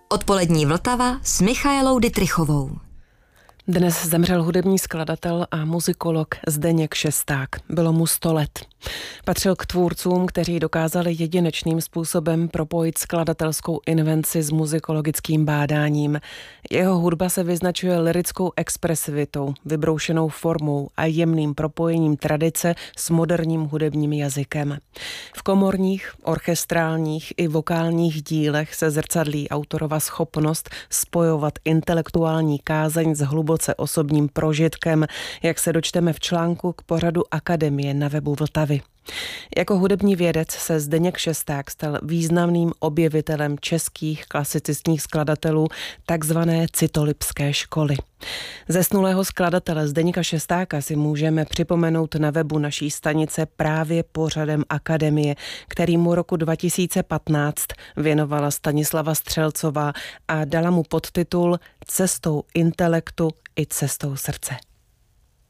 Odpolední Vltava s Michaelou Dittrichovou. Dnes zemřel hudební skladatel a muzikolog Zdeněk Šesták. Bylo mu 100 let. Patřil k tvůrcům, kteří dokázali jedinečným způsobem propojit skladatelskou invenci s muzikologickým bádáním. Jeho hudba se vyznačuje lyrickou expresivitou, vybroušenou formou a jemným propojením tradice s moderním hudebním jazykem. V komorních, orchestrálních i vokálních dílech se zrcadlí autorova schopnost spojovat intelektuální kázeň s hluboce osobním prožitkem, jak se dočteme v článku k pořadu Akademie na webu Vltavy. Jako hudební vědec se Zdeněk Šesták stal významným objevitelem českých klasicistních skladatelů takzvané citolipské školy. Zesnulého skladatele Zdeňka Šestáka si můžeme připomenout na webu naší stanice právě pořadem Akademie, který mu roku 2015 věnovala Stanislava Střelcová a dala mu podtitul Cestou intelektu i cestou srdce.